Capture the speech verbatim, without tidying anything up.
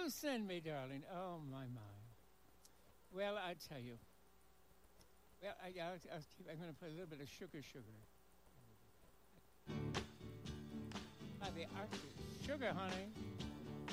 You send me, darling. Oh, my, my. Well, I tell you. Well, I, I'll, I'll keep, I'm going to put a little bit of sugar, sugar. By the Arctic. Sugar, honey.